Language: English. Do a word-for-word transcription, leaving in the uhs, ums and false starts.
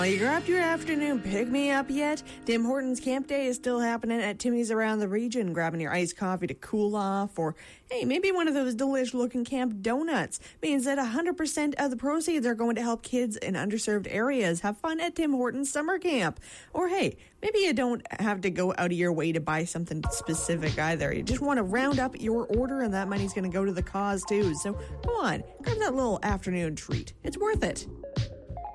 Well, you grabbed your afternoon pick-me-up yet? Tim Hortons Camp Day is still happening at Timmy's around the region, grabbing your iced coffee to cool off, or, hey, maybe one of those delish-looking camp donuts. Means that one hundred percent of the proceeds are going to help kids in underserved areas have fun at Tim Hortons Summer Camp. Or, hey, maybe you don't have to go out of your way to buy something specific either. You just want to round up your order, and that money's going to go to the cause, too. So, come on, grab that little afternoon treat. It's worth it.